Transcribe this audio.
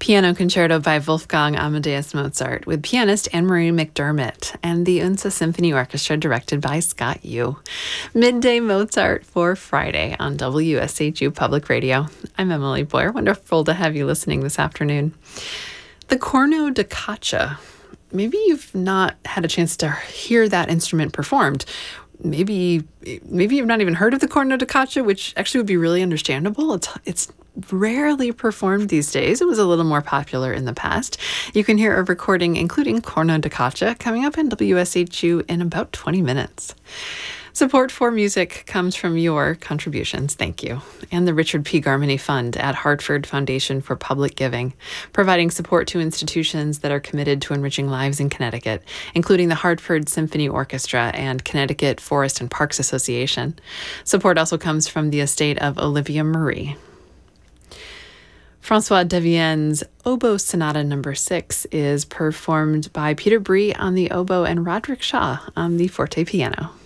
Piano Concerto by Wolfgang Amadeus Mozart with pianist Anne-Marie McDermott and the UNSA Symphony Orchestra directed by Scott Yu. Midday Mozart for Friday on WSHU Public Radio. I'm Emily Boyer. Wonderful to have you listening this afternoon. The Corno da Caccia. Maybe you've not had a chance to hear that instrument performed. Maybe you've not even heard of the Corno da Caccia, which actually would be really understandable. It's rarely performed these days. It was a little more popular in the past. You can hear a recording including Corno da Caccia coming up in WSHU in about 20 minutes. Support for music comes from your contributions, thank you, and the Richard P. Garmany Fund at Hartford Foundation for Public Giving, providing support to institutions that are committed to enriching lives in Connecticut, including the Hartford Symphony Orchestra and Connecticut Forest and Parks Association. Support also comes from the estate of Olivia Marie. François Devienne's Oboe Sonata No. 6 is performed by Peter Bree on the oboe and Roderick Shaw on the forte piano.